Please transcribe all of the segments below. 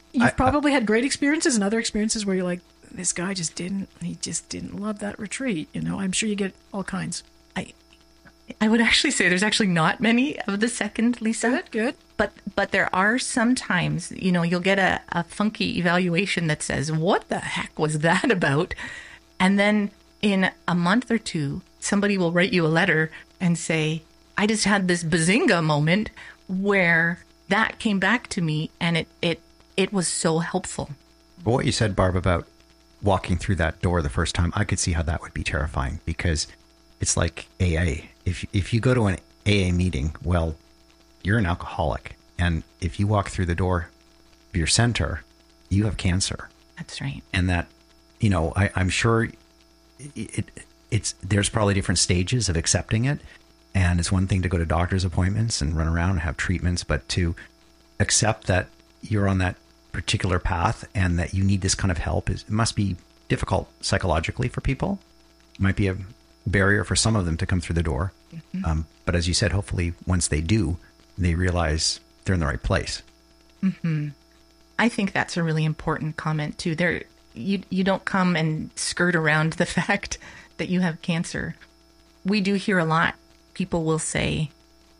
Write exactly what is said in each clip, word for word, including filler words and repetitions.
You've I, probably had great experiences and other experiences where you're like, this guy just didn't, he just didn't love that retreat. You know, I'm sure you get all kinds. I I would actually say there's actually not many of the second, Lisa. Good, good. But but there are sometimes, you know, you'll get a, a funky evaluation that says, what the heck was that about? And then in a month or two, somebody will write you a letter and say, I just had this bazinga moment where that came back to me and it, it, it was so helpful. But what you said, Barb, about walking through that door the first time, I could see how that would be terrifying, because it's like A A. If if you go to an A A meeting, well, you're an alcoholic. And if you walk through the door of your center, you have cancer. That's right. And that, you know, I, I'm sure it, it it's there's probably different stages of accepting it. And it's one thing to go to doctor's appointments and run around and have treatments, but to accept that you're on that particular path and that you need this kind of help is, it must be difficult psychologically for people. It might be a barrier for some of them to come through the door. Mm-hmm. Um, but as you said, hopefully once they do, they realize they're in the right place. Mm-hmm. I think that's a really important comment too. There, you you don't come and skirt around the fact that you have cancer. We do hear a lot. People will say,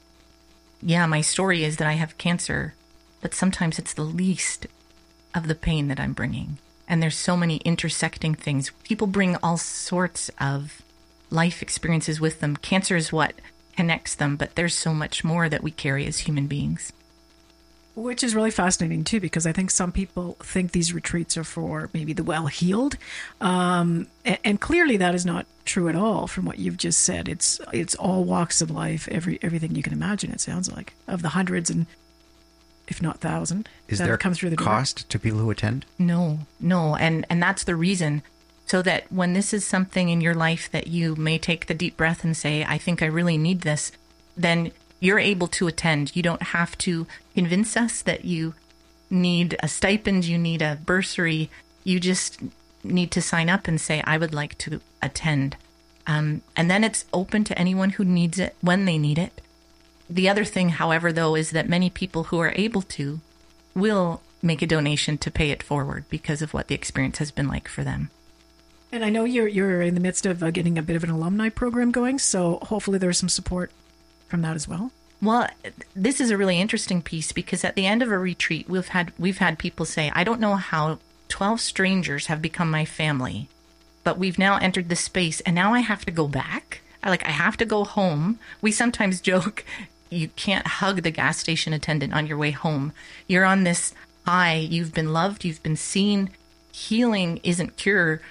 yeah, my story is that I have cancer, but sometimes it's the least of the pain that I'm bringing. And there's so many intersecting things. People bring all sorts of life experiences with them. Cancer is what connects them, but there's so much more that we carry as human beings. Which is really fascinating too, because I think some people think these retreats are for maybe the well-heeled, um, and, and clearly that is not true at all. From what you've just said, it's it's all walks of life, every everything you can imagine. It sounds like, of the hundreds and if not thousand is that there come through the door. Cost to people who attend? No, no, and and that's the reason. So that when this is something in your life that you may take the deep breath and say, I think I really need this, then you're able to attend. You don't have to convince us that you need a stipend, you need a bursary. You just need to sign up and say, I would like to attend. Um, and then it's open to anyone who needs it when they need it. The other thing, however, though, is that many people who are able to will make a donation to pay it forward because of what the experience has been like for them. And I know you're you're in the midst of uh, getting a bit of an alumni program going, so hopefully there's some support from that as well. Well, this is a really interesting piece because at the end of a retreat, we've had we've had people say, I don't know how twelve strangers have become my family, but we've now entered this space and now I have to go back. I like I have to go home. We sometimes joke, you can't hug the gas station attendant on your way home. You're on this high. You've been loved. You've been seen. Healing isn't cure.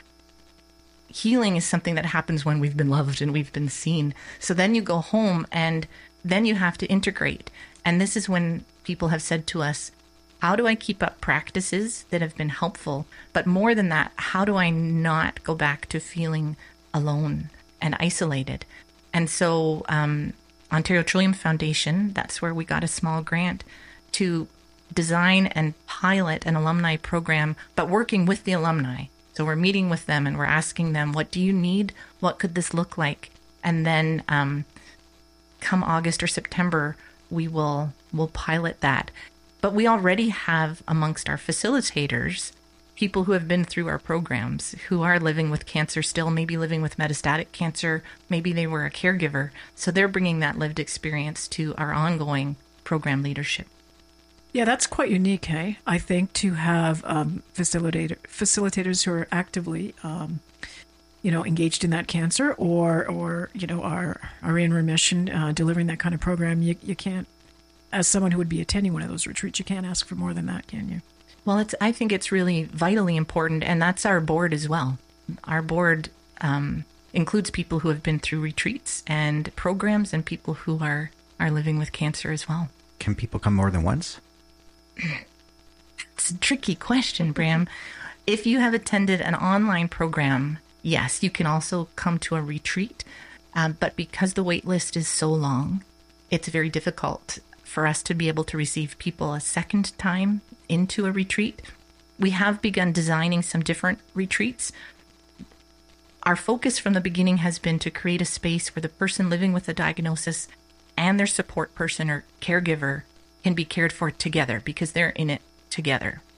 Healing is something that happens when we've been loved and we've been seen. So then you go home and then you have to integrate. And this is when people have said to us, how do I keep up practices that have been helpful? But more than that, how do I not go back to feeling alone and isolated? And so um, Ontario Trillium Foundation, that's where we got a small grant to design and pilot an alumni program, but working with the alumni. So we're meeting with them and we're asking them, what do you need? What could this look like? And then um, come August or September, we will will pilot that. But we already have amongst our facilitators people who have been through our programs, who are living with cancer still, maybe living with metastatic cancer, maybe they were a caregiver. So they're bringing that lived experience to our ongoing program leadership. Yeah, that's quite unique, hey? I think to have um, facilitator, facilitators who are actively, um, you know, engaged in that cancer or, or you know, are are in remission, uh, delivering that kind of program. You you can't, as someone who would be attending one of those retreats, you can't ask for more than that, can you? Well, it's. I think it's really vitally important, and that's our board as well. Our board um, includes people who have been through retreats and programs and people who are, are living with cancer as well. Can people come more than once? It's a tricky question, Bram. If you have attended an online program, yes, you can also come to a retreat. Um, but because the wait list is so long, it's very difficult for us to be able to receive people a second time into a retreat. We have begun designing some different retreats. Our focus from the beginning has been to create a space where the person living with a diagnosis and their support person or caregiver can be cared for together because they're in it together.